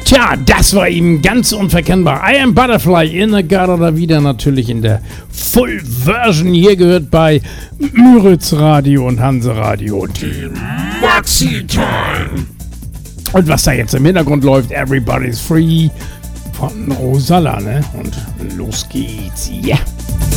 Tja, das war ihm ganz unverkennbar. I Am Butterfly in the God oder wieder natürlich in der Full Version. Hier gehört bei Müritz Radio und Hanse Radio die Maxi Time. Und was da jetzt im Hintergrund läuft, Everybody's Free von Rosalla, ne? Und los geht's, ja. Yeah.